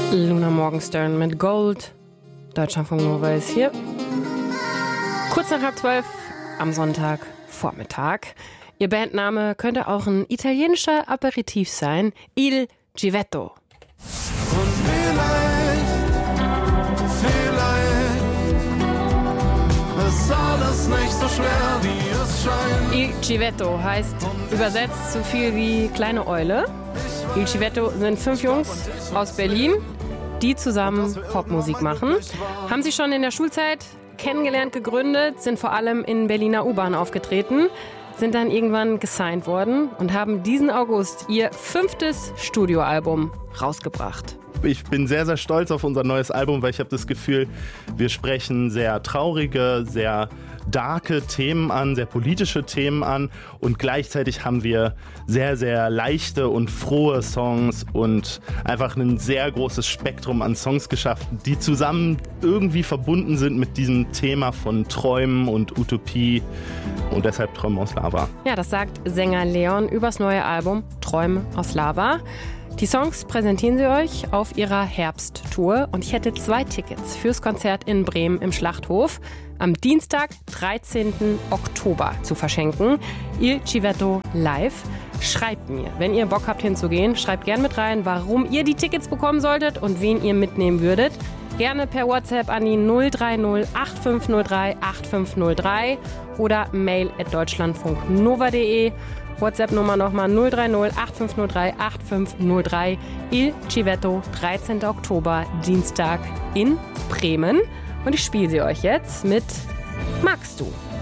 Luna Morgenstern mit Gold. Deutschlandfunk Nova ist hier. Kurz nach 11:30 am Sonntagvormittag. Ihr Bandname könnte auch ein italienischer Aperitif sein. Il Givetto. Und vielleicht ist alles nicht so schwer, wie es scheint. Il Givetto heißt übersetzt so viel wie kleine Eule. Il Givetto sind 5 Jungs aus Berlin, die zusammen Popmusik machen. Haben sie schon in der Schulzeit kennengelernt, gegründet, sind vor allem in Berliner U-Bahn aufgetreten, sind dann irgendwann gesigned worden und haben diesen August ihr 5. Studioalbum rausgebracht. Ich bin sehr, sehr stolz auf unser neues Album, weil ich habe das Gefühl, wir sprechen sehr traurige, sehr darke Themen an, sehr politische Themen an und gleichzeitig haben wir sehr, sehr leichte und frohe Songs und einfach ein sehr großes Spektrum an Songs geschaffen, die zusammen irgendwie verbunden sind mit diesem Thema von Träumen und Utopie und deshalb Träume aus Lava. Ja, das sagt Sänger Leon übers neue Album Träume aus Lava. Die Songs präsentieren sie euch auf ihrer Herbsttour und ich hätte 2 Tickets fürs Konzert in Bremen im Schlachthof am Dienstag, 13. Oktober zu verschenken. Il Givetto live. Schreibt mir, wenn ihr Bock habt hinzugehen, schreibt gerne mit rein, warum ihr die Tickets bekommen solltet und wen ihr mitnehmen würdet. Gerne per WhatsApp an die 030 8503 8503 oder mail@deutschlandfunknova.de. WhatsApp-Nummer nochmal 030 8503 8503. Il Givetto, 13. Oktober, Dienstag in Bremen. Und ich spiele sie euch jetzt mit Magst du?